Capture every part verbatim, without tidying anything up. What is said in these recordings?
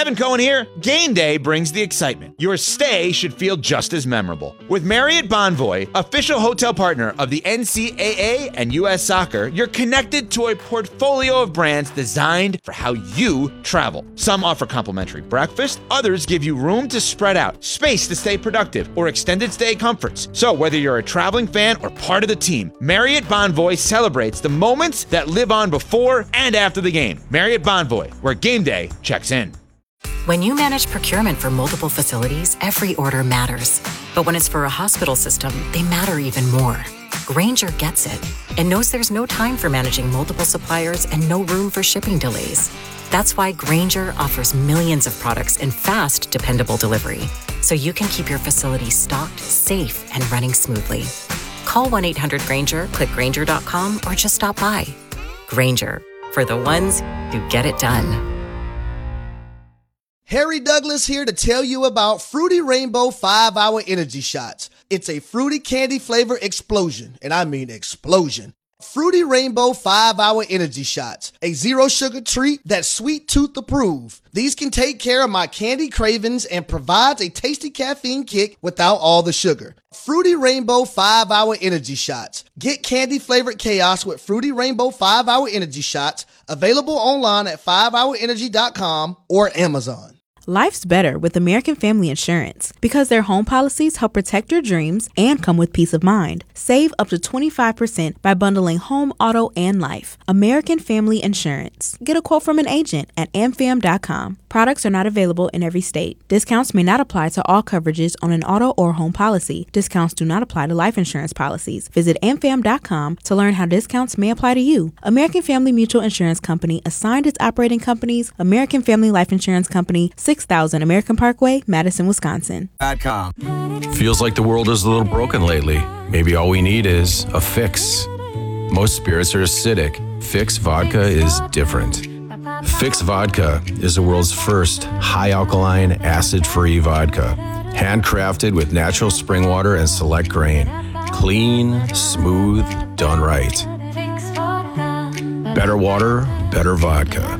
Evan Cohen here. Game day brings the excitement. Your stay should feel just as memorable. With Marriott Bonvoy, official hotel partner of the N C double A and U S Soccer, you're connected to a portfolio of brands designed for how you travel. Some offer complimentary breakfast, others give you room to spread out, space to stay productive, or extended stay comforts. So whether you're a traveling fan or part of the team, Marriott Bonvoy celebrates the moments that live on before and after the game. Marriott Bonvoy, where game day checks in. When you manage procurement for multiple facilities, every order matters. But when it's for a hospital system, they matter even more. Grainger gets it and knows there's no time for managing multiple suppliers and no room for shipping delays. That's why Grainger offers millions of products in fast, dependable delivery, so you can keep your facility stocked, safe, and running smoothly. Call one eight hundred Grainger, click Grainger dot com, or just stop by. Grainger, for the ones who get it done. Harry Douglas here to tell you about Fruity Rainbow five hour Energy Shots. It's a fruity candy flavor explosion, and I mean explosion. Fruity Rainbow five hour Energy Shots, a zero sugar treat that's sweet tooth approved. These can take care of my candy cravings and provides a tasty caffeine kick without all the sugar. Fruity Rainbow five hour Energy Shots. Get candy flavored chaos with Fruity Rainbow five hour Energy Shots, available online at five hour energy dot com or Amazon. Life's better with American Family Insurance because their home policies help protect your dreams and come with peace of mind. Save up to twenty-five percent by bundling home, auto, and life. American Family Insurance. Get a quote from an agent at a m fam dot com. Products are not available in every state. Discounts may not apply to all coverages on an auto or home policy. Discounts do not apply to life insurance policies. Visit a m fam dot com to learn how discounts may apply to you. American Family Mutual Insurance Company assigned its operating companies, American Family Life Insurance Company, six thousand American Parkway, Madison, Wisconsin. Feels like the world is a little broken lately. Maybe all we need is a fix. Most spirits are acidic. Fix Vodka is different. Fix Vodka is the world's first high-alkaline, acid-free vodka. Handcrafted with natural spring water and select grain. Clean, smooth, done right. Better water, better vodka.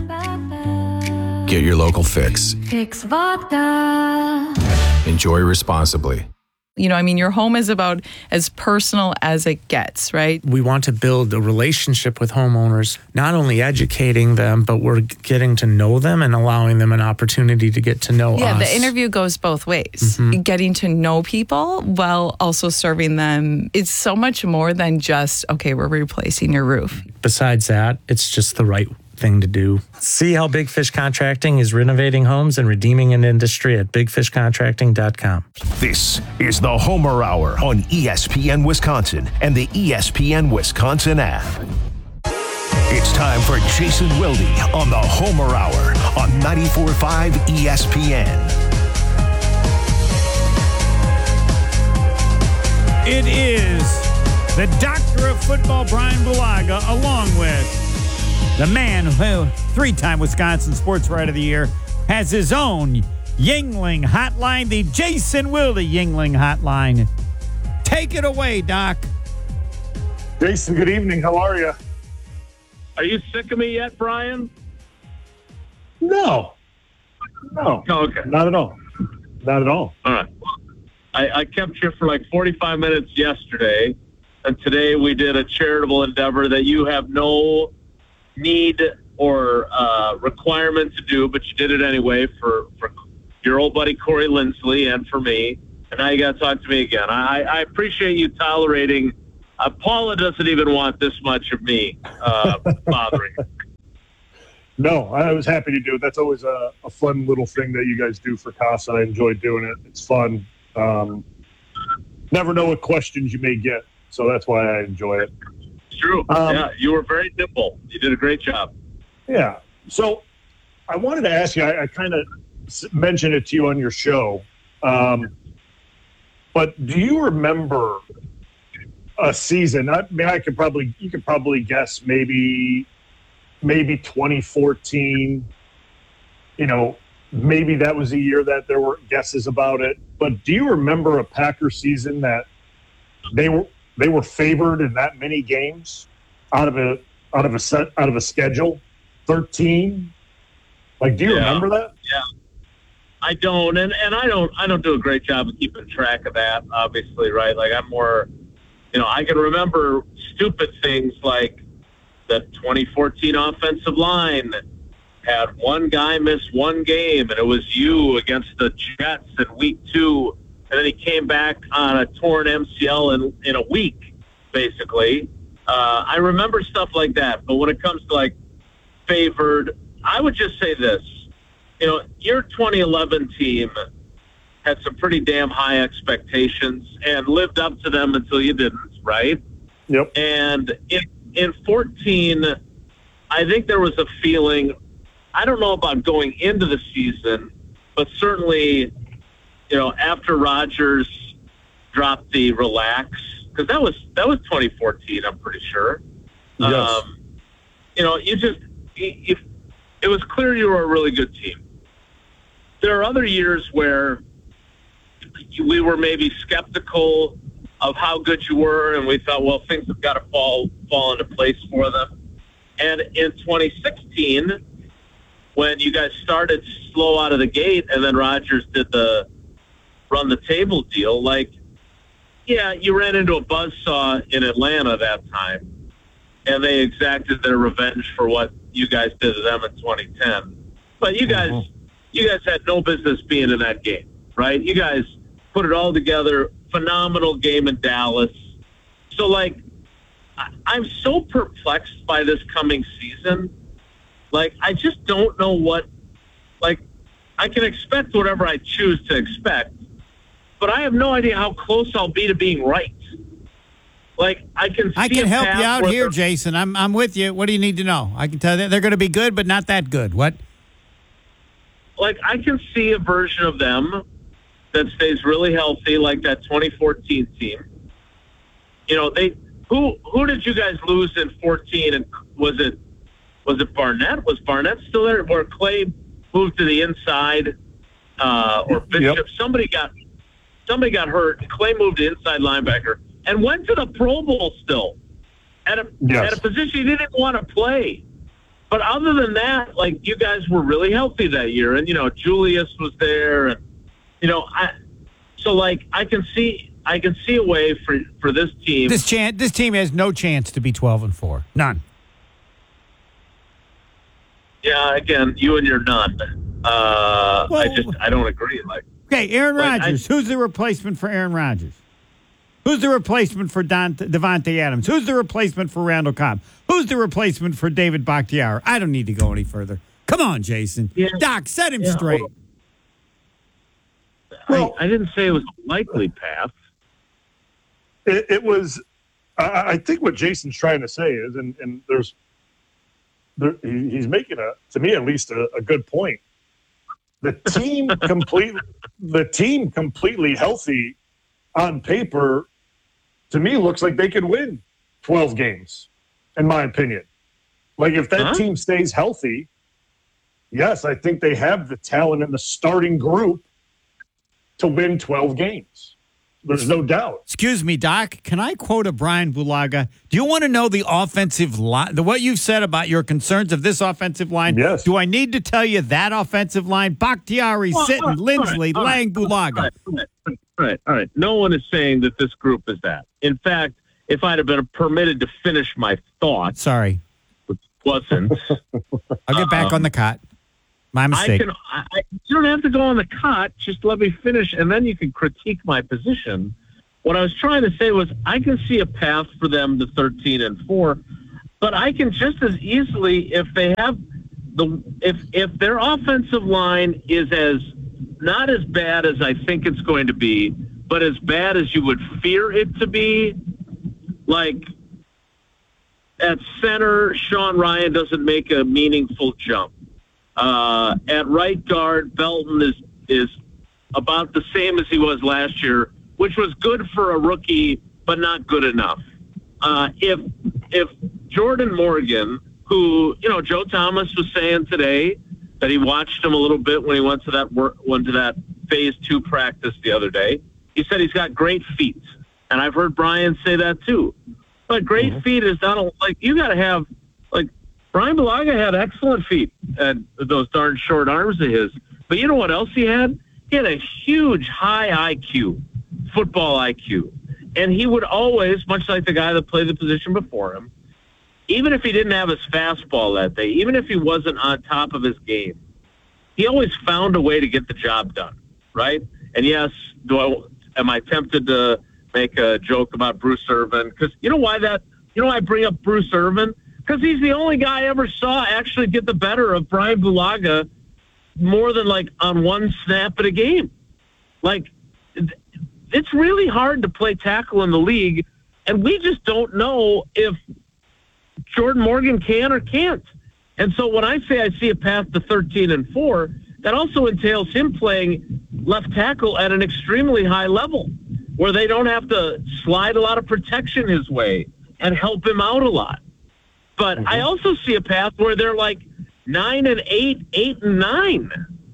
Get your local Fix. Fix Vodka. Enjoy responsibly. You know, I mean, your home is about as personal as it gets, right? We want to build a relationship with homeowners, not only educating them, but we're getting to know them and allowing them an opportunity to get to know yeah, us. Yeah, the interview goes both ways. Mm-hmm. Getting to know people while also serving them. It's so much more than just, okay, we're replacing your roof. Besides that, it's just the right thing to do. See how Big Fish Contracting is renovating homes and redeeming an industry at big fish contracting dot com. This is the Homer Hour on E S P N Wisconsin and the E S P N Wisconsin app. It's time for Jason Wilde on the Homer Hour on ninety-four point five E S P N. It is the Doctor of Football, Brian Bulaga, along with the man who, three-time Wisconsin Sports Writer of the Year, has his own Yuengling hotline, the Jason Wilde Yuengling hotline. Take it away, Doc. Jason, good evening. How are you? Are you sick of me yet, Brian? No. No. Oh, okay. Not at all. Not at all. All right. I, I kept you for like forty-five minutes yesterday, and today we did a charitable endeavor that you have no need or uh, requirement to do, but you did it anyway for, for your old buddy Corey Lindsley and for me, and now you got to talk to me again. I, I appreciate you tolerating. Uh, Paula doesn't even want this much of me uh, bothering. No, I was happy to do it. That's always a, a fun little thing that you guys do for Casa. I enjoy doing it. It's fun. Um, never know what questions you may get, so that's why I enjoy it. True. Um, yeah, you were very nimble. You did a great job. Yeah. So I wanted to ask you, I, I kind of mentioned it to you on your show, um, but do you remember a season? I mean, I could probably, you could probably guess maybe, maybe twenty fourteen, you know, maybe that was a year that there were guesses about it, but do you remember a Packer season that they were, They were favored in that many games out of a out of a set out of a schedule, thirteen. Like, do you yeah. remember that? Yeah, I don't, and, and I don't I don't do a great job of keeping track of that, obviously, right? Like I'm more, you know, I can remember stupid things like the twenty fourteen offensive line had one guy miss one game, and it was you against the Jets in week two, and then he came back on a torn M C L in, in a week, basically. Uh, I remember stuff like that, but when it comes to, like, favored, I would just say this. You know, your twenty eleven team had some pretty damn high expectations and lived up to them until you didn't, right? Yep. And in, in fourteen, I think there was a feeling, I don't know about going into the season, but certainly, you know, after Rodgers dropped the relax, because that was that was twenty fourteen, I'm pretty sure. Yes. Um, you know, you just if it was clear you were a really good team. There are other years where we were maybe skeptical of how good you were, and we thought, well, things have got to fall fall into place for them. And in twenty sixteen, when you guys started slow out of the gate, and then Rodgers did the run the table deal, like, yeah, you ran into a buzzsaw in Atlanta that time, and they exacted their revenge for what you guys did to them in twenty ten. But you guys, mm-hmm. you guys had no business being in that game, right? You guys put it all together. Phenomenal game in Dallas. So, like, I- I'm so perplexed by this coming season. Like, I just don't know what, like, I can expect whatever I choose to expect, but I have no idea how close I'll be to being right. Like, I can see I can a help path you out where here, they're- Jason. I'm I'm with you. What do you need to know? I can tell you they're going to be good, but not that good. What? Like, I can see a version of them that stays really healthy, like that twenty fourteen team. You know, they who who did you guys lose in fourteen? And was it was it Barnett? Was Barnett still there, or Clay moved to the inside, uh, or Bishop? Yep. Somebody got somebody got hurt. And Clay moved to inside linebacker and went to the Pro Bowl still at a Yes. at a position he didn't want to play. But other than that, like, you guys were really healthy that year, and you know Julius was there, and you know I. So like I can see I can see a way for for this team. This chance, this team has no chance to be twelve and four. None. Yeah, again, you and your none. Uh, Well- I just I don't agree. Like, Okay, Aaron Like, I- Rodgers. Who's the replacement for Aaron Rodgers? Who's the replacement for Don, Devontae Adams? Who's the replacement for Randall Cobb? Who's the replacement for David Bakhtiari? I don't need to go any further. Come on, Jason. Yeah. Doc, set him Yeah, straight. Well- I, I didn't say it was a likely path. It, it was. I, I think what Jason's trying to say is, and, and there's, there, he, he's making a, to me at least, a, a good point. The team complete, the team completely healthy on paper, to me looks like they could win twelve games, in my opinion. Like if that Huh? team stays healthy, yes, I think they have the talent in the starting group to win twelve games. There's no doubt. Excuse me, Doc. Can I quote a Brian Bulaga? Do you want to know the offensive line, the what you've said about your concerns of this offensive line? Yes. Do I need to tell you that offensive line? Bakhtiari, Well, Sitton, all right, Lindsley, all right, Lang, Bulaga. All right, all right, all right, all right. No one is saying that this group is that. In fact, if I'd have been permitted to finish my thoughts, Sorry. which wasn't. I'll get back Um, on the cot. My I mistake. can. I, I, you don't have to go on the cot. Just let me finish, and then you can critique my position. What I was trying to say was, I can see a path for them to thirteen and four, but I can just as easily, if they have the, if if their offensive line is as not as bad as I think it's going to be, but as bad as you would fear it to be, like at center, Sean Ryan doesn't make a meaningful jump. Uh, at right guard, Belton is is about the same as he was last year, which was good for a rookie, but not good enough. Uh, if if Jordan Morgan, who you know Joe Thomas was saying today that he watched him a little bit when he went to that work, went to that phase two practice the other day, he said he's got great feet, and I've heard Brian say that too. But great mm-hmm. feet is not a, like you got to have like. Brian Bulaga had excellent feet and those darn short arms of his. But you know what else he had? He had a huge high I Q, football I Q. And he would always, much like the guy that played the position before him, even if he didn't have his fastball that day, even if he wasn't on top of his game, he always found a way to get the job done, right? And yes, do I, am I tempted to make a joke about Bruce Irvin? Because you know why that, you know why I bring up Bruce Irvin? Because he's the only guy I ever saw actually get the better of Brian Bulaga more than like on one snap at a game. Like, it's really hard to play tackle in the league, and we just don't know if Jordan Morgan can or can't. And so when I say I see a path to thirteen and four, that also entails him playing left tackle at an extremely high level where they don't have to slide a lot of protection his way and help him out a lot. But mm-hmm. I also see a path where they're like nine and eight, eight and nine.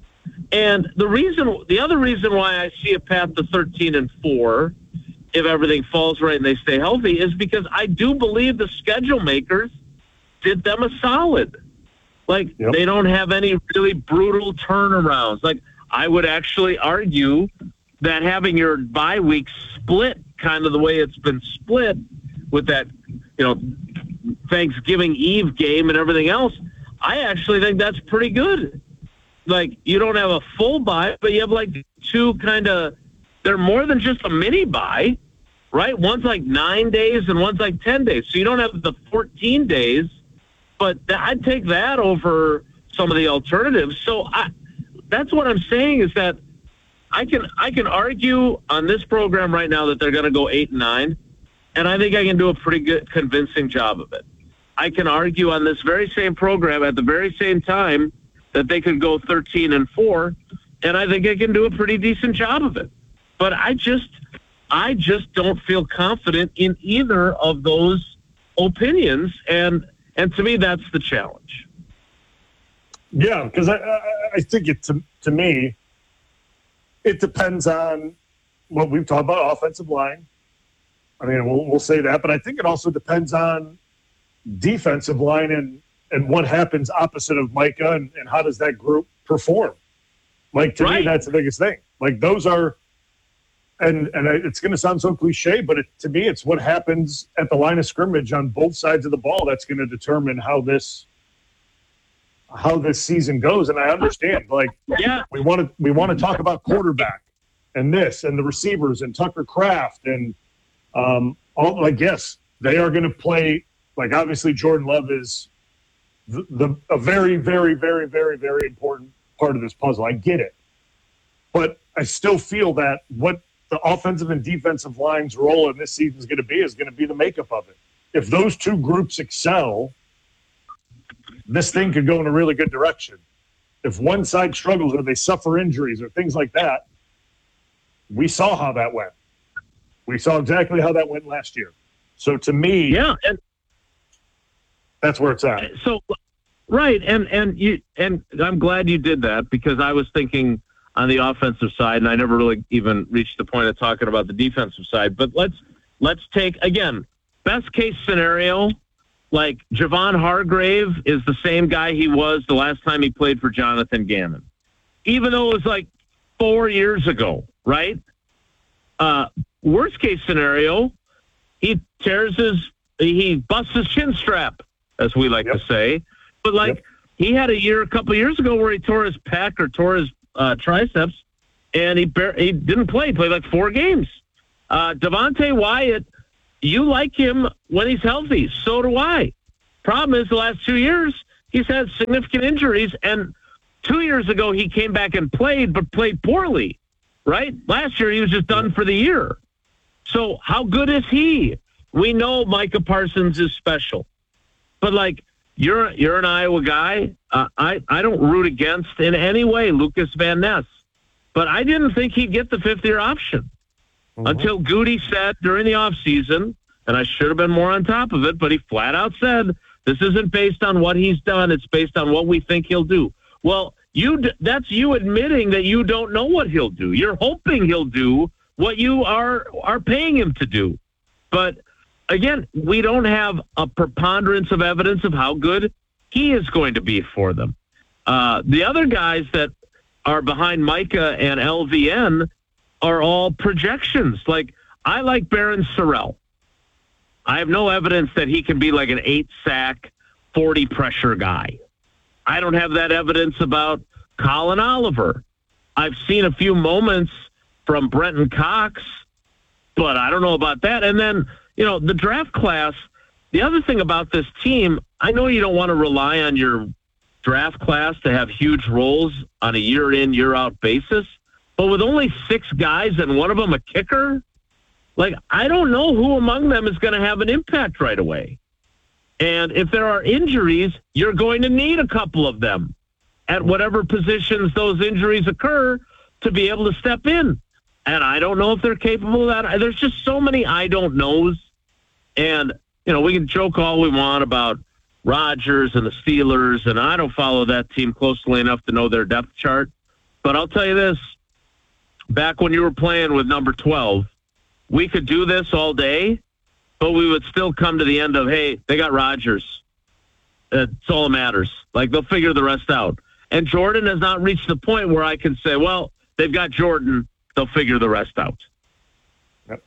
And the reason, the other reason why I see a path to thirteen and four, if everything falls right and they stay healthy, is because I do believe the schedule makers did them a solid. Like, yep. They don't have any really brutal turnarounds. Like, I would actually argue that having your bye week split kind of the way it's been split with that, you know, Thanksgiving Eve game and everything else, I actually think that's pretty good. Like, you don't have a full bye, but you have like two kind of, they're more than just a mini bye, right? One's like nine days and one's like ten days. So you don't have the fourteen days, but I'd take that over some of the alternatives. So I, that's what I'm saying is that I can, I can argue on this program right now that they're going to go eight and nine. And I think I can do a pretty good convincing job of it. I can argue on this very same program at the very same time that they could go thirteen and four, and I think I can do a pretty decent job of it. But I just, I just don't feel confident in either of those opinions, and and to me, that's the challenge. Yeah, because I, I, I think it to to me, it depends on what we've talked about, offensive line. I mean, we'll we'll say that, but I think it also depends on defensive line and. And what happens opposite of Micah, and, and how does that group perform? Like, to right. me, that's the biggest thing. Like, those are, and and it's going to sound so cliche, but it, to me, it's what happens at the line of scrimmage on both sides of the ball that's going to determine how this how this season goes. And I understand, like, yeah, we want to we want to talk about quarterback and this and the receivers and Tucker Kraft and um, all. Like, yes, they are going to play. Like, obviously, Jordan Love is. The, the a very, very, very, very, very important part of this puzzle. I get it. But I still feel that what the offensive and defensive line's role in this season is going to be is going to be the makeup of it. If those two groups excel, this thing could go in a really good direction. If one side struggles or they suffer injuries or things like that, we saw how that went. We saw exactly how that went last year. So to me, yeah, and that's where it's at. So, right, and and you and I'm glad you did that because I was thinking on the offensive side, and I never really even reached the point of talking about the defensive side. But let's let's take again best case scenario. Like Javon Hargrave is the same guy he was the last time he played for Jonathan Gannon, even though it was like four years ago, right? Uh, worst case scenario, he tears his he busts his chin strap, as we like yep. to say. But, like, yep. he had a year, a couple of years ago where he tore his pec or tore his uh, triceps, and he bar- he didn't play. He played, like, four games. Uh, Devontae Wyatt, you like him when he's healthy. So do I. Problem is, the last two years, he's had significant injuries, and two years ago he came back and played, but played poorly, right? Last year he was just done for the year. So how good is he? We know Micah Parsons is special. But, like, you're you're an Iowa guy. Uh, I, I don't root against in any way Lucas Van Ness. But I didn't think he'd get the fifth-year option mm-hmm. until Goody said during the offseason, and I should have been more on top of it, but he flat out said, this isn't based on what he's done. It's based on what we think he'll do. Well, you that's you admitting that you don't know what he'll do. You're hoping he'll do what you are are paying him to do. But again, we don't have a preponderance of evidence of how good he is going to be for them. Uh, the other guys that are behind Micah and L V N are all projections. Like, I like Barron Sorrell. I have no evidence that he can be like an eight sack, forty pressure guy. I don't have that evidence about Colin Oliver. I've seen a few moments from Brenton Cox, but I don't know about that. And then, you know, the draft class, the other thing about this team, I know you don't want to rely on your draft class to have huge roles on a year in, year out basis, but with only six guys and one of them a kicker, like, I don't know who among them is going to have an impact right away. And if there are injuries, you're going to need a couple of them at whatever positions those injuries occur to be able to step in. And I don't know if they're capable of that. There's just so many I don't knows. And, you know, we can joke all we want about Rodgers and the Steelers, and I don't follow that team closely enough to know their depth chart. But I'll tell you this, back when you were playing with number twelve, we could do this all day, but we would still come to the end of, hey, they got Rodgers. That's all that matters. Like, they'll figure the rest out. And Jordan has not reached the point where I can say, well, they've got Jordan, they'll figure the rest out. Yep.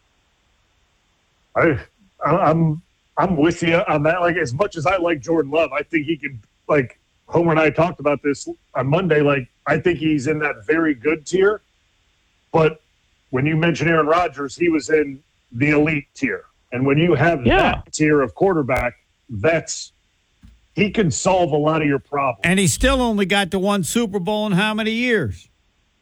I, I'm I'm with you on that. Like, as much as I like Jordan Love, I think he can, like, Homer and I talked about this on Monday, like, I think he's in that very good tier. But when you mention Aaron Rodgers, he was in the elite tier. And when you have yeah. that tier of quarterback, that's he can solve a lot of your problems. And he still only got to one Super Bowl in how many years?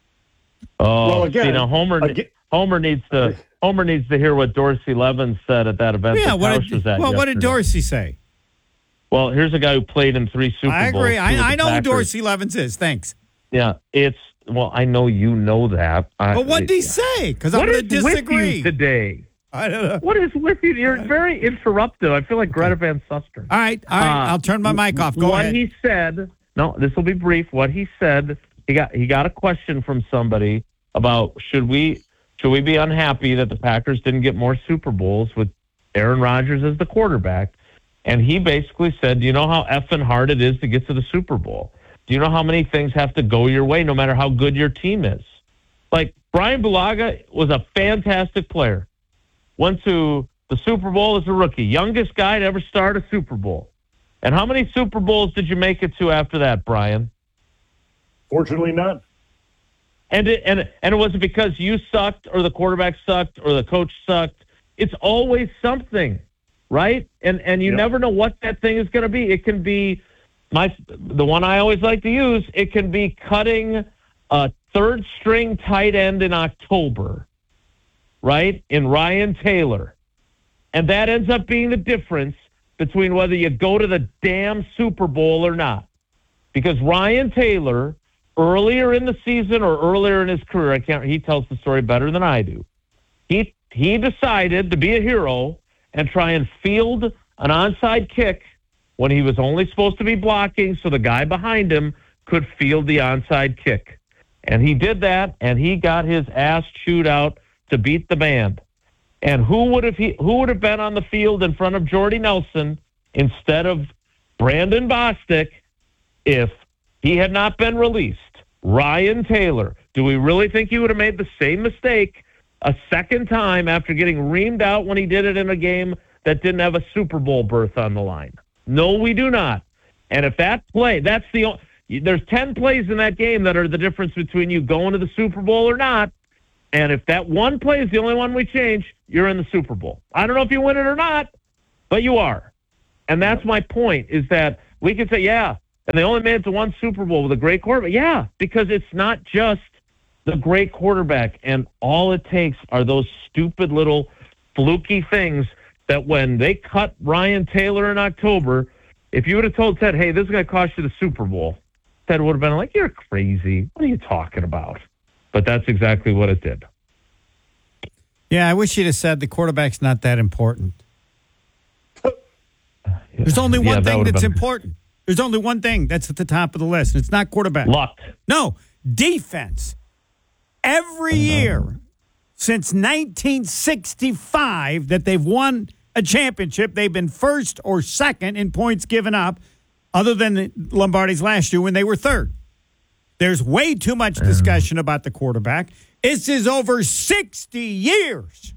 Oh, well, again, you know, Homer again, Homer needs to Homer needs to hear what Dorsey Levens said at that event. Yeah, that what Tausch did, was at well, what did yesterday. Dorsey say? Well, here's a guy who played in three Super Bowls. I agree. two I, with I the know who Packers. Dorsey Levens is. Thanks. Yeah, it's well. I know you know that. I, But what did he say? Because I'm What going to is with disagree you today? I don't know. What is with you? You're very interruptive. I feel like Greta Van Susteren. All right, all right. Uh, I'll turn my mic off. Go what ahead. he said. No, this will be brief. What he said. He got he got a question from somebody about should we should we be unhappy that the Packers didn't get more Super Bowls with Aaron Rodgers as the quarterback, and he basically said, "Do you know how effing hard it is to get to the Super Bowl? Do you know how many things have to go your way, no matter how good your team is? Like, Brian Bulaga was a fantastic player. Went to the Super Bowl as a rookie. Youngest guy to ever start a Super Bowl. And how many Super Bowls did you make it to after that, Brian? Fortunately, none. And it, and, and it wasn't because you sucked or the quarterback sucked or the coach sucked. It's always something, right? And and you Yep. never know what that thing is going to be. It can be my the one I always like to use. It can be cutting a third string tight end in October, right? In Ryan Taylor, and that ends up being the difference between whether you go to the damn Super Bowl or not. Because Ryan Taylor, earlier in the season or earlier in his career, I can't. He tells the story better than I do. He he decided to be a hero and try and field an onside kick when he was only supposed to be blocking, so the guy behind him could field the onside kick. And he did that, and he got his ass chewed out to beat the band. And who would have he who would have been on the field in front of Jordy Nelson instead of Brandon Bostic if he had not been released? Ryan Taylor. Do we really think he would have made the same mistake a second time after getting reamed out when he did it in a game that didn't have a Super Bowl berth on the line? No, we do not. And if that play, that's the o- there's ten plays in that game that are the difference between you going to the Super Bowl or not. And if that one play is the only one we change, you're in the Super Bowl. I don't know if you win it or not, but you are. And that's my point, is that we can say, yeah, and they only made it to one Super Bowl with a great quarterback. Yeah, because it's not just the great quarterback, and all it takes are those stupid little fluky things that when they cut Ryan Taylor in October, if you would have told Ted, hey, this is going to cost you the Super Bowl, Ted would have been like, you're crazy. What are you talking about? But that's exactly what it did. Yeah, I wish you'd have said the quarterback's not that important. There's only Yeah, one that thing would have that's been- important. There's only one thing that's at the top of the list, and it's not quarterback. Luck. No, defense. Every year since nineteen sixty-five that they've won a championship, they've been first or second in points given up, other than Lombardi's last year when they were third. There's way too much discussion about the quarterback. This is over sixty years.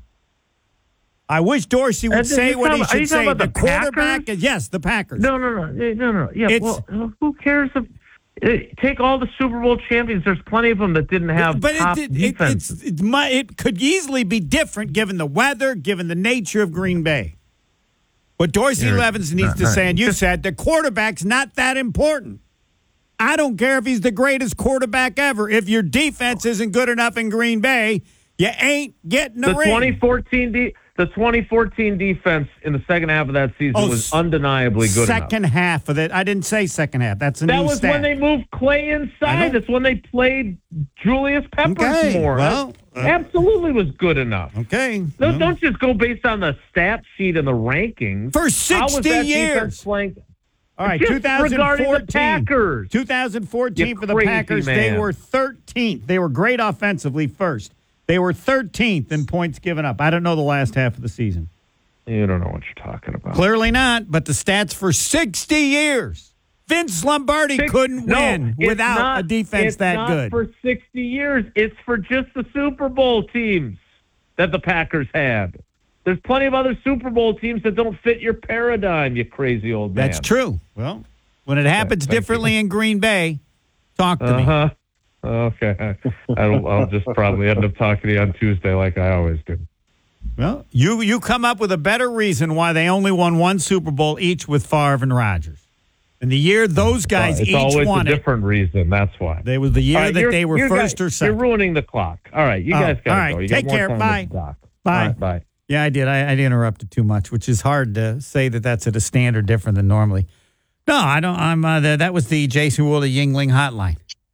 I wish Dorsey would And say what he talking- are you should say. talking The about the quarterback, Packers? is, yes, the Packers. No, no, no, no, no. Yeah, It's- well, who cares if uh, take all the Super Bowl champions? There's plenty of them that didn't have but top it, it, it, defenses. it's, it, might, it could easily be different given the weather, given the nature of Green Bay. What Dorsey You're Levens needs not to right. say, and you said, the quarterback's not that important. I don't care if he's the greatest quarterback ever. If your defense isn't good enough in Green Bay, you ain't getting a The ring. twenty fourteen de- the twenty fourteen defense in the second half of that season Oh, was undeniably good Second enough. half of it. I didn't say second half. That's a That new was stat. when they moved Clay I know. inside. That's when they played Julius Peppers Okay, more. well, uh, Absolutely was good enough. Okay. Don't, well. don't just go based on the stat sheet and the rankings. For How was sixty that years. defense playing? All right, Just two thousand fourteen. regarding the Packers. twenty fourteen You for the crazy Packers. They man. were thirteenth. They were great offensively first. They were thirteenth in points given up. I don't know the last half of the season. You don't know what you're talking about. Clearly not, but the stats for sixty years. Vince Lombardi Six- couldn't no, win it's without not- a defense it's that not good. for sixty years. It's for just the Super Bowl teams that the Packers had. There's plenty of other Super Bowl teams that don't fit your paradigm, you crazy old man. That's true. Well, when it happens Thank differently in Green Bay, talk to me. Uh-huh. Okay. I'll, I'll just probably end up talking to you on Tuesday like I always do. Well, you you come up with a better reason why they only won one Super Bowl each with Favre and Rodgers. And the year those guys Uh, it's each always won a it, different reason. That's why. they was the year All right, that you're- they were you first guys- or second. You're ruining the clock. All right, you Oh, guys got to all right, go. You take got more care. time Bye. with the doc. Bye. All right, bye. Yeah, I did. I, I interrupted too much, which is hard to say that that's at a standard different than normally. No, I don't. I'm. Uh, the, that was the Jason Woolley Yingling hotline.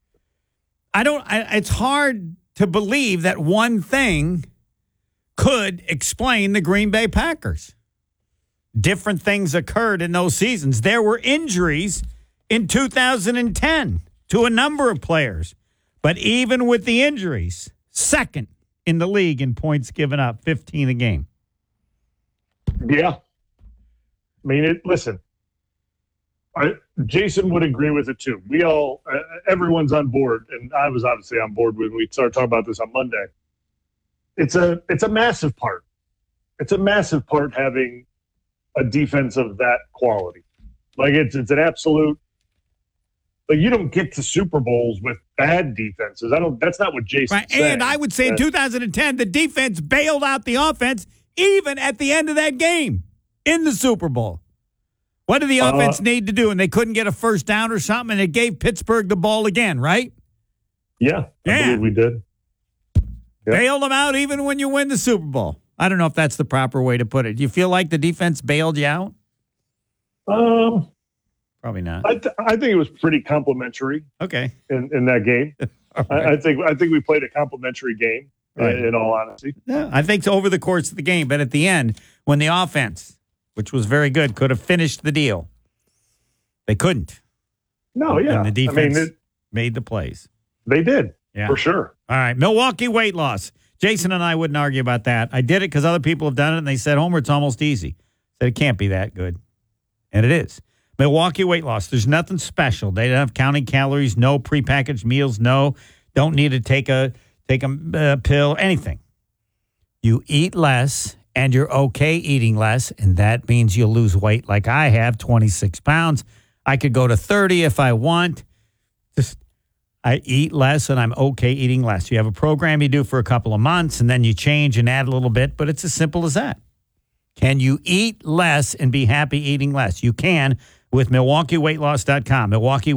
I don't. I, it's hard to believe that one thing could explain the Green Bay Packers. Different things occurred in those seasons. There were injuries in two thousand ten to a number of players, but even with the injuries, second in the league in points given up, fifteen a game. Yeah. I mean, it. Listen, I, Jason would agree with it too. We all, uh, everyone's on board, and I was obviously on board when we started talking about this on Monday. It's a, it's a massive part. It's a massive part having a defense of that quality. Like it's, it's an absolute. Like you don't get to Super Bowls with bad defenses. I don't. That's not what Jason Right. said. And I would say in two thousand ten, the defense bailed out the offense even at the end of that game in the Super Bowl. What did the Uh, offense need to do? And they couldn't get a first down or something, and it gave Pittsburgh the ball again, right? Yeah, I Yeah. believe we did. Yeah. Bailed them out even when you win the Super Bowl. I don't know if that's the proper way to put it. Do you feel like the defense bailed you out? Um, Probably not. I, th- I think it was pretty complimentary Okay. in, in that game. All I, right. I think I think we played a complimentary game. Right. In, in all honesty, Yeah, I think over the course of the game, but at the end, when the offense, which was very good, could have finished the deal, they couldn't. no, yeah. And the defense I mean, it, made the plays. they did Yeah. for sure. All right, Milwaukee weight loss. Jason and I wouldn't argue about that. I did it because other people have done it, and they said, Homer, it's almost easy. I said, it can't be that good. And it is. Milwaukee weight loss. There's nothing special. They don't have counting calories, no prepackaged meals, no. Don't need to take a take a uh, pill, anything. You eat less, and you're okay eating less, and that means you'll lose weight like I have, twenty-six pounds. I could go to thirty if I want. Just I eat less, and I'm okay eating less. You have a program you do for a couple of months, and then you change and add a little bit, but it's as simple as that. Can you eat less and be happy eating less? You can with Milwaukee Weight Loss dot com. Milwaukee